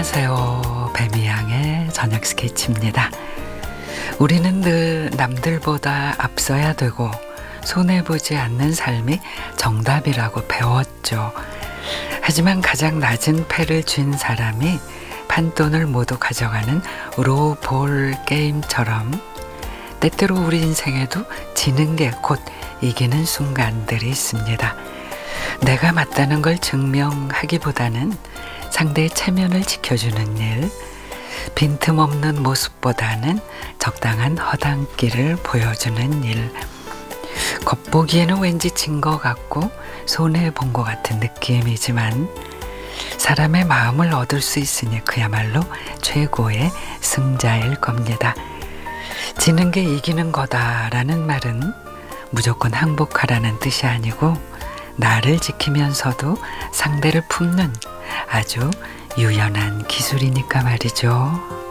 안녕하세요. 뱀이양의 저녁 스케치입니다. 우리는 늘 남들보다 앞서야 되고 손해보지 않는 삶이 정답이라고 배웠죠. 하지만 가장 낮은 패를 쥔 사람이 판돈을 모두 가져가는 로볼 게임처럼 때때로 우리 인생에도 지는 게 곧 이기는 순간들이 있습니다. 내가 맞다는 걸 증명하기보다는 상대의 체면을 지켜주는 일, 빈틈없는 모습보다는 적당한 허당기를 보여주는 일. 겉보기에는 왠지 진 것 같고 손해본 것 같은 느낌이지만 사람의 마음을 얻을 수 있으니 그야말로 최고의 승자일 겁니다. 지는 게 이기는 거다라는 말은 무조건 항복하라는 뜻이 아니고 나를 지키면서도 상대를 품는 아주 유연한 기술이니까 말이죠.